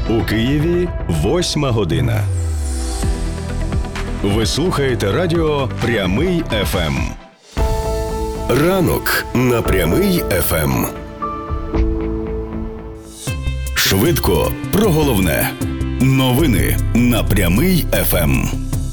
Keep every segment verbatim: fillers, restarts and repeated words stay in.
У Києві восьма година. Ви слухаєте радіо «Прямий еф ем». Ранок на «Прямий еф ем». Швидко про головне. Новини на «Прямий еф ем».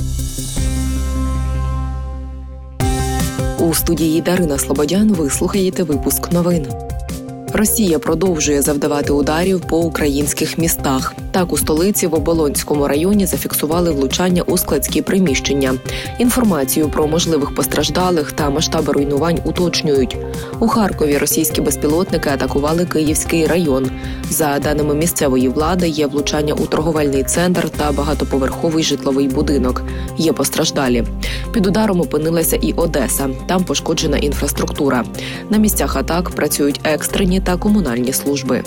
У студії Дарина Слободян ви слухаєте випуск новин. Росія продовжує завдавати ударів по українських містах. Так, у столиці в Оболонському районі зафіксували влучання у складські приміщення. Інформацію про можливих постраждалих та масштаби руйнувань уточнюють. У Харкові російські безпілотники атакували Київський район. За даними місцевої влади, є влучання у торговельний центр та багатоповерховий житловий будинок. Є постраждалі. Під ударом опинилася і Одеса. Там пошкоджена інфраструктура. На місцях атак працюють екстрені та комунальні служби.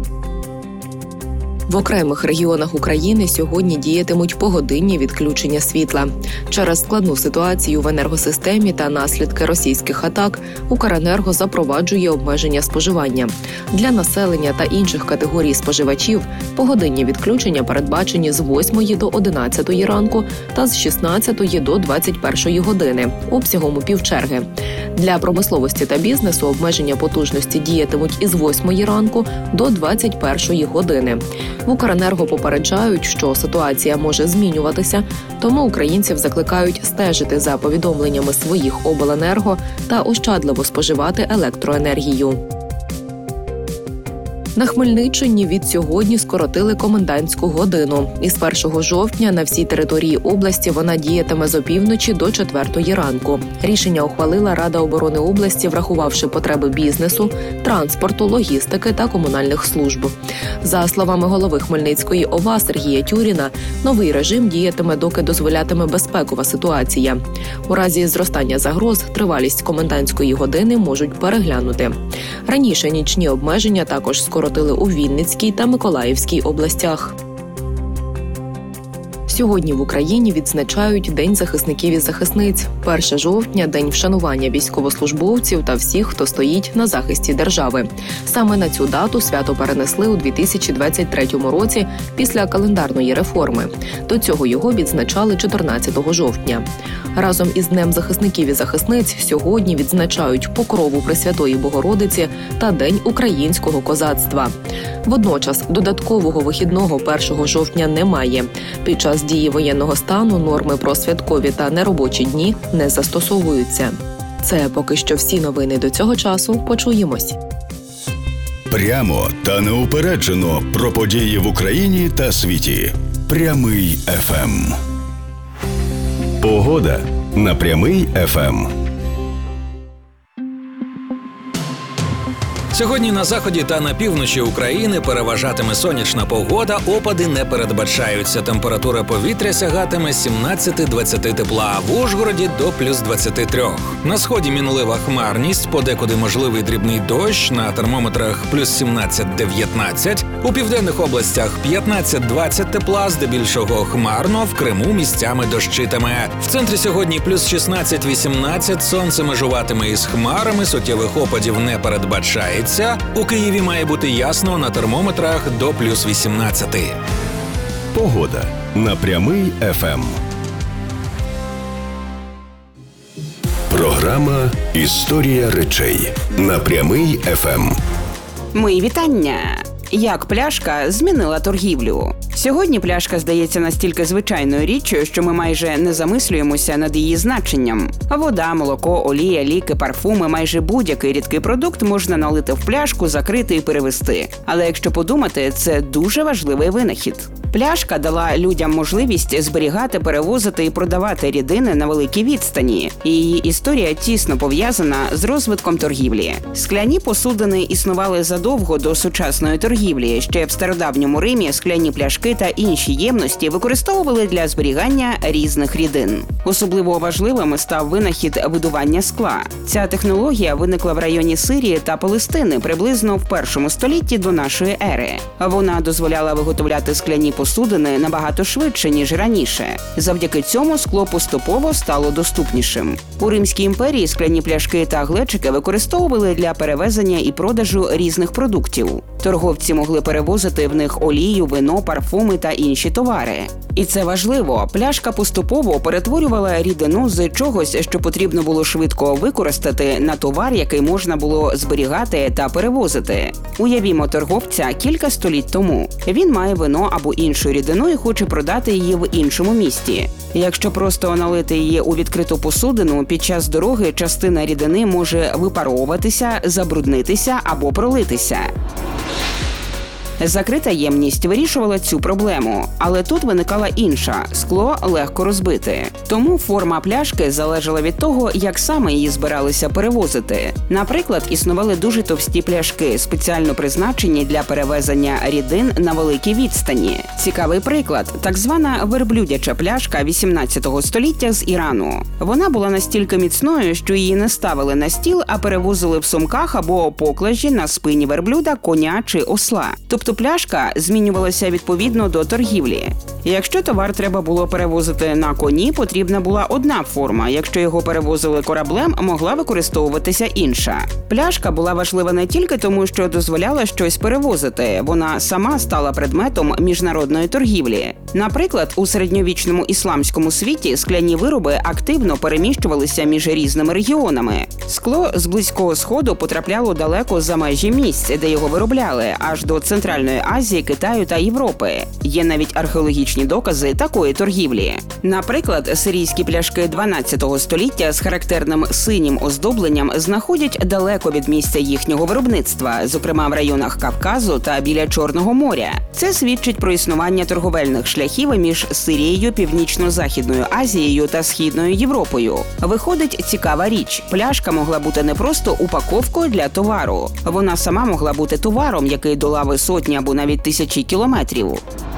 В окремих регіонах України сьогодні діятимуть погодинні відключення світла. Через складну ситуацію в енергосистемі та наслідки російських атак Укренерго запроваджує обмеження споживання. Для населення та інших категорій споживачів погодинні відключення передбачені з восьмої до одинадцятої ранку та з шістнадцятої до двадцять першої години, обсягом у півчерги. Для промисловості та бізнесу обмеження потужності діятимуть із восьмої ранку до двадцять першої години. В Укренерго попереджають, що ситуація може змінюватися, тому українців закликають стежити за повідомленнями своїх обленерго та ощадливо споживати електроенергію. На Хмельниччині від сьогодні скоротили комендантську годину. Із першого жовтня на всій території області вона діятиме з опівночі до четвертої ранку. Рішення ухвалила Рада оборони області, врахувавши потреби бізнесу, транспорту, логістики та комунальних служб. За словами голови Хмельницької ОВА Сергія Тюріна, новий режим діятиме, доки дозволятиме безпекова ситуація. У разі зростання загроз тривалість комендантської години можуть переглянути. Раніше нічні обмеження також скоротили у Вінницькій та Миколаївській областях. Сьогодні в Україні відзначають День захисників і захисниць. першого жовтня – День вшанування військовослужбовців та всіх, хто стоїть на захисті держави. Саме на цю дату свято перенесли у дві тисячі двадцять третьому році після календарної реформи. До цього його відзначали чотирнадцятого жовтня. Разом із Днем захисників і захисниць сьогодні відзначають Покрову Пресвятої Богородиці та День українського козацтва. Водночас додаткового вихідного першого жовтня немає. Під час дії воєнного стану норми про святкові та неробочі дні не застосовуються. Це поки що всі новини до цього часу. Почуємось. Прямо та неупереджено про події в Україні та світі. Прямий еф ем. Погода на Прямий еф ем. Сьогодні на заході та на півночі України переважатиме сонячна погода, опади не передбачаються. Температура повітря сягатиме сімнадцять-двадцять тепла, в Ужгороді до плюс двадцять три. На сході мінлива хмарність, подекуди можливий дрібний дощ, на термометрах плюс сімнадцять-дев'ятнадцять. У південних областях п'ятнадцять-двадцять тепла, здебільшого хмарно, в Криму місцями дощитиме. В центрі сьогодні плюс шістнадцять-вісімнадцять, сонце межуватиме із хмарами, суттєвих опадів не передбачається. У Києві має бути ясно, на термометрах до плюс вісімнадцять. Погода на Прямий еф ем. Програма «Історія речей» на Прямий еф ем. Мої вітання! Як пляшка змінила торгівлю? Сьогодні пляшка здається настільки звичайною річчю, що ми майже не замислюємося над її значенням. Вода, молоко, олія, ліки, парфуми – майже будь-який рідкий продукт можна налити в пляшку, закрити і перевести. Але якщо подумати, це дуже важливий винахід. Пляшка дала людям можливість зберігати, перевозити і продавати рідини на великій відстані. І її історія тісно пов'язана з розвитком торгівлі. Скляні посудини існували задовго до сучасної торгівлі. Ще в стародавньому Римі скляні пляшки та інші ємності використовували для зберігання різних рідин. Особливо важливим став винахід видування скла. Ця технологія виникла в районі Сирії та Палестини приблизно в першому столітті до нашої ери. Вона дозволяла виготовляти скляні посудини набагато швидше, ніж раніше. Завдяки цьому скло поступово стало доступнішим. У Римській імперії скляні пляшки та глечики використовували для перевезення і продажу різних продуктів. Торговці могли перевозити в них олію, вино, парфуми та інші товари. І це важливо. Пляшка поступово перетворювала рідину з чогось, що потрібно було швидко використати, на товар, який можна було зберігати та перевозити. Уявімо торговця кілька століть тому. Він має вино або іншу рідину і хоче продати її в іншому місті. Якщо просто налити її у відкриту посудину, під час дороги частина рідини може випаровуватися, забруднитися або пролитися. Закрита ємність вирішувала цю проблему, але тут виникала інша – скло легко розбити. Тому форма пляшки залежала від того, як саме її збиралися перевозити. Наприклад, існували дуже товсті пляшки, спеціально призначені для перевезення рідин на великій відстані. Цікавий приклад – так звана верблюдяча пляшка вісімнадцятого століття з Ірану. Вона була настільки міцною, що її не ставили на стіл, а перевозили в сумках або поклажі на спині верблюда, коня чи осла. Тобто пляшка змінювалася відповідно до торгівлі. Якщо товар треба було перевозити на коні, потрібна була одна форма. Якщо його перевозили кораблем, могла використовуватися інша. Пляшка була важлива не тільки тому, що дозволяла щось перевозити. Вона сама стала предметом міжнародної торгівлі. Наприклад, у середньовічному ісламському світі скляні вироби активно переміщувалися між різними регіонами. Скло з Близького Сходу потрапляло далеко за межі місць, де його виробляли, аж до Центральної Азії, Китаю та Європи. Є навіть археологічні докази такої торгівлі. Наприклад, сирійські пляшки дванадцятого століття з характерним синім оздобленням знаходять далеко від місця їхнього виробництва, зокрема в районах Кавказу та біля Чорного моря. Це свідчить про існування торговельних шляхів між Сирією, Північно-Західною Азією та Східною Європою. Виходить цікава річ. Пляшка могла бути не просто упаковкою для товару. Вона сама могла бути товаром, який долав сотні або навіть тисячі кілометрів.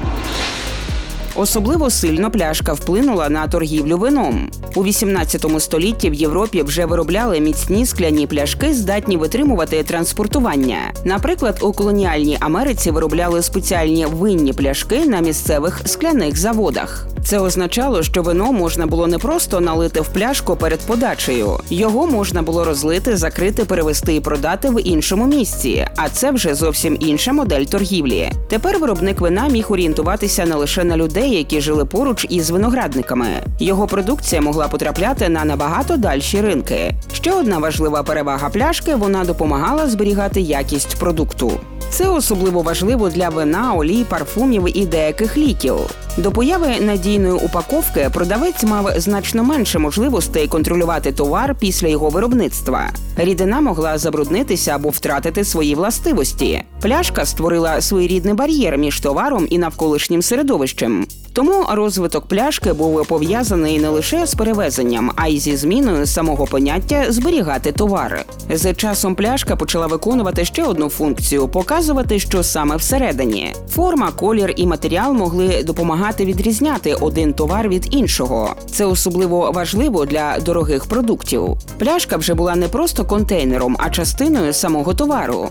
Особливо сильно пляшка вплинула на торгівлю вином. У вісімнадцятому столітті в Європі вже виробляли міцні скляні пляшки, здатні витримувати транспортування. Наприклад, у колоніальній Америці виробляли спеціальні винні пляшки на місцевих скляних заводах. Це означало, що вино можна було не просто налити в пляшку перед подачею. Його можна було розлити, закрити, перевезти і продати в іншому місці. А це вже зовсім інша модель торгівлі. Тепер виробник вина міг орієнтуватися не лише на людей, які жили поруч із виноградниками. Його продукція могла потрапляти на набагато дальші ринки. Ще одна важлива перевага пляшки – вона допомагала зберігати якість продукту. Це особливо важливо для вина, олій, парфумів і деяких ліків. До появи надійної упаковки продавець мав значно менше можливостей контролювати товар після його виробництва. Рідина могла забруднитися або втратити свої властивості. Пляшка створила своєрідний бар'єр між товаром і навколишнім середовищем. Тому розвиток пляшки був пов'язаний не лише з перевезенням, а й зі зміною самого поняття «зберігати товар». З часом пляшка почала виконувати ще одну функцію – показувати, що саме всередині. Форма, колір і матеріал могли допомагати відрізняти один товар від іншого. Це особливо важливо для дорогих продуктів. Пляшка вже була не просто контейнером, а частиною самого товару.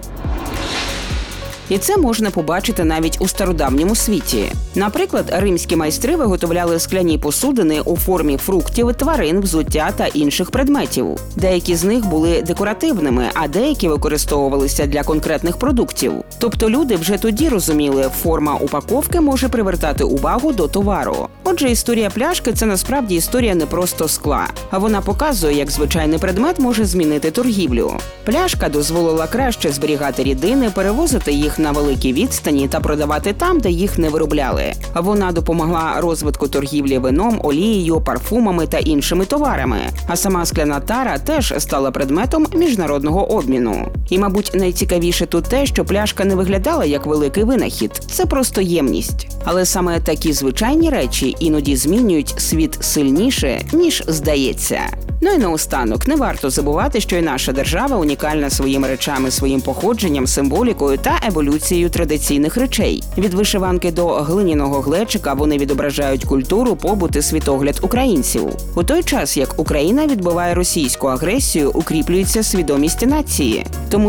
І це можна побачити навіть у стародавньому світі. Наприклад, римські майстри виготовляли скляні посудини у формі фруктів, тварин, взуття та інших предметів. Деякі з них були декоративними, а деякі використовувалися для конкретних продуктів. Тобто люди вже тоді розуміли, форма упаковки може привертати увагу до товару. Отже, історія пляшки – це насправді історія не просто скла. А вона показує, як звичайний предмет може змінити торгівлю. Пляшка дозволила краще зберігати рідини, перевозити їх на великій відстані та продавати там, де їх не виробляли. Вона допомогла розвитку торгівлі вином, олією, парфумами та іншими товарами. А сама скляна тара теж стала предметом міжнародного обміну. І, мабуть, найцікавіше тут те, що пляшка не виглядала як великий винахід. Це просто ємність. Але саме такі звичайні речі іноді змінюють світ сильніше, ніж здається. Ну і наостанок, не варто забувати, що і наша держава унікальна своїми речами, своїм походженням, символікою та еволюцією традиційних речей. Від вишиванки до глиняного глечика вони відображають культуру, побут і світогляд українців. У той час, як Україна відбиває російську агресію, укріплюється свідомість нації. Тому